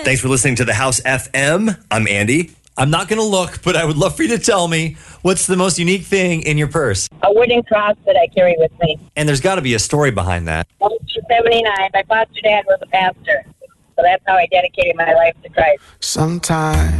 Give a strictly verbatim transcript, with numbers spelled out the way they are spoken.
Thanks for listening to The House F M. I'm Andy. I'm not going to look, but I would love for you to tell me what's the most unique thing in your purse. A wooden cross that I carry with me. And there's got to be a story behind that. nineteen seventy-nine, my foster dad was a pastor. So that's how I dedicated my life to Christ. Sometimes